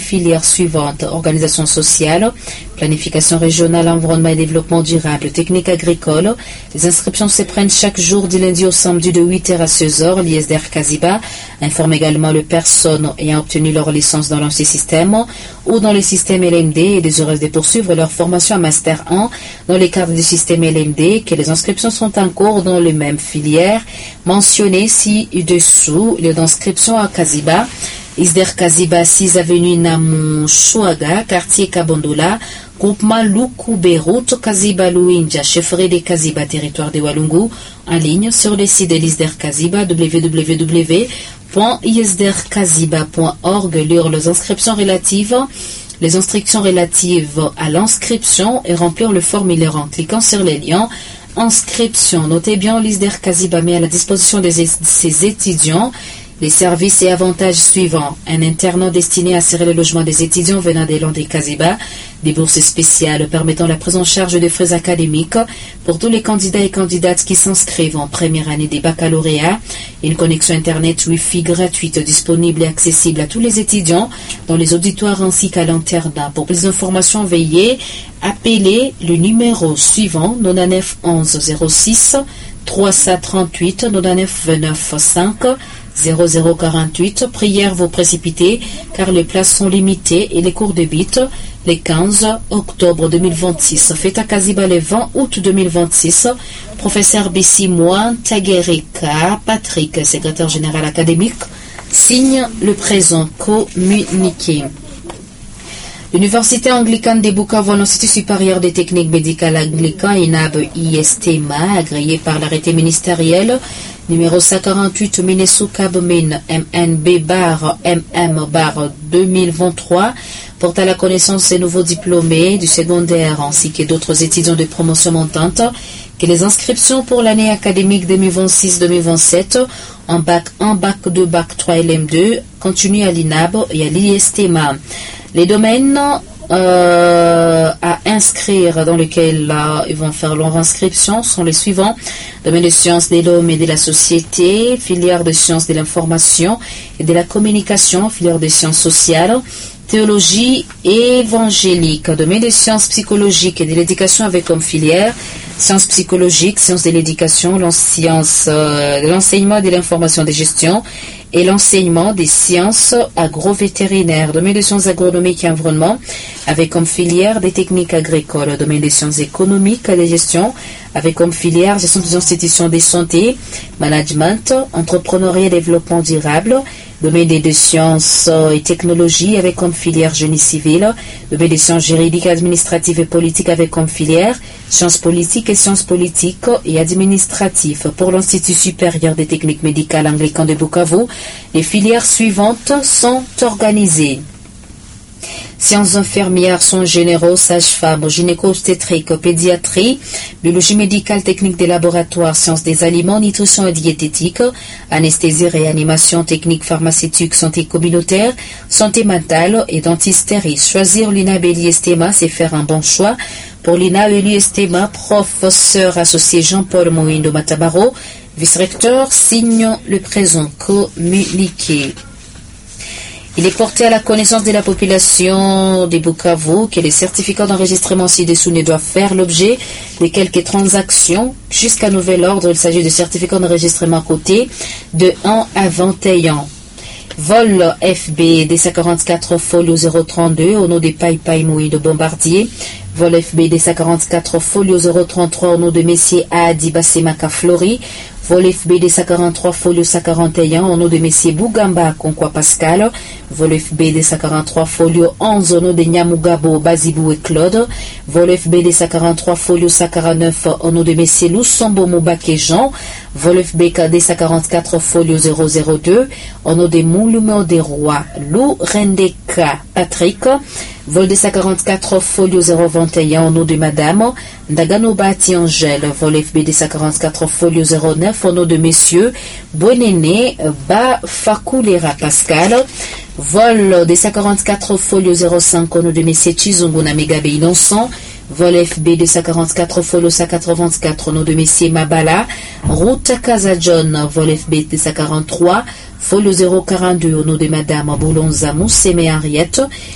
filières suivantes: organisation sociale, planification régionale, environnement et développement durable, technique agricole. Les inscriptions se prennent chaque jour du lundi au samedi de 8h à 16h. L'ISDR Kaziba informe également les personnes ayant obtenu leur licence dans l'ancien système ou dans le système LMD et désireuses de poursuivre leur formation à Master 1 dans le cadre du système LMD que les inscriptions sont en cours dans les mêmes filières mentionnées ci-dessous. Lieu d'inscription à Kaziba: ISDR Kaziba, 6 avenue Namou Chouaga, quartier Kabondola, groupement Lukoube, route Kaziba Louinja, chefferie de Kaziba, territoire de Walungu, en ligne sur le site de l'ISDR Kaziba, www.isdrkaziba.org. Lire les instructions relatives à l'inscription et remplir le formulaire en cliquant sur les liens. Inscription. Notez bien, l'ISDR Kaziba met à la disposition de ses étudiants les services et avantages suivants: un internat destiné à assurer le logement des étudiants venant des landes des Kaziba, des bourses spéciales permettant la prise en charge des frais académiques pour tous les candidats et candidates qui s'inscrivent en première année des baccalauréats, une connexion Internet Wi-Fi gratuite disponible et accessible à tous les étudiants dans les auditoires ainsi qu'à l'internat. Pour plus d'informations, veuillez appeler le numéro suivant: 99 11 06 338 99 29 5 0048. Prière vous précipiter car les places sont limitées et les cours débutent le 15 octobre 2026. Fête à Kaziba le 20 août 2026. Professeur Bissimoine Taguerika Patrick, secrétaire général académique, signe le présent communiqué. L'Université anglicane de Bukavu, l'Institut supérieur des techniques médicales anglican, INAB-ISTMA, agréé par l'arrêté ministériel numéro 148 Minnesukabmin MNB-MM-2023, porte à la connaissance des nouveaux diplômés du secondaire ainsi que d'autres étudiants de promotion montante que les inscriptions pour l'année académique 2026-2027 en bac 1, bac 2, bac 3 LM2 continuent à l'INAB et à l'ISTMA. Les domaines à inscrire dans lesquels ils vont faire leur inscription sont les suivants: domaine des sciences de l'homme et de la société, filière de sciences de l'information et de la communication, filière de sciences sociales, théologie évangélique, domaine des sciences psychologiques et de l'éducation avec comme filière sciences psychologiques, sciences de l'éducation, sciences de l'enseignement et de l'information de gestion et l'enseignement des sciences agrovétérinaires, domaine des sciences agronomiques et environnement avec comme filière des techniques agricoles, domaine des sciences économiques et de gestion avec comme filière gestion des institutions de santé, management, entrepreneuriat et développement durable, domaine des sciences et technologies avec comme filière génie civil, domaine des sciences juridiques, administratives et politiques avec comme filière sciences politiques et administratives. Pour l'Institut supérieur des techniques médicales anglican de Bukavu, les filières suivantes sont organisées: sciences infirmières, soins généraux, sage-femme, gynéco-obstétrique, pédiatrie, biologie médicale, technique des laboratoires, sciences des aliments, nutrition et diététique, anesthésie, réanimation, technique pharmaceutique, santé communautaire, santé mentale et dentisterie. Choisir l'INAB et l'ISTMA, c'est faire un bon choix. Pour l'INAB et l'ISTMA, professeur associé Jean-Paul Moindo Matabaro, vice-recteur, signe le présent communiqué. Il est porté à la connaissance de la population de Bukavu que les certificats d'enregistrement ci-dessous ne doivent faire l'objet de quelques transactions jusqu'à nouvel ordre. Il s'agit de certificats d'enregistrement cotés de 1 à 21. Vol FB DC44 folio 032 au nom de Pai Mouy de Bombardier. Vol FB DC44 folio 033 au nom de Messier Adi Bassemaka Flori. Vol FB DC43 folio 141 au nom de Messier Bougamba Conqua Pascal. Vol FB DC43 folio 11 au nom de Nyamugabo Bazibou et Claude. Vol FB DC43 folio 149 au nom de Messier Lusombo Moubake Jean. Vol FB DC44 folio 002 au nom de Moulumo des Rois Lou Rendeka Patrick. Vol DC44 folio 021 au nom de Madame Ndaganobati Angèle. Vol FB DC44 folio 09 au nom de Messieurs Bouenene Bafakulera Pascal. Vol DC44 folio 05 au nom de Messieurs Chizungu Namigabe Innocent. Vol FB DC44 folio 184 au nom de Messieurs Mabala Route Casa John. Vol FB DC43 folio 042 au nom de Madame Boulonza Mousseme Henriette.